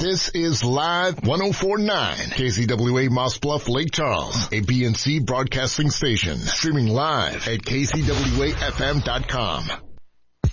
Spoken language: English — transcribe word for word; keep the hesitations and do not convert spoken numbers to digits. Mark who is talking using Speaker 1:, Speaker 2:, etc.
Speaker 1: This is Live one oh four point nine K C W A Moss Bluff, Lake Charles, a B N C broadcasting station, streaming live at K C W A F M dot com.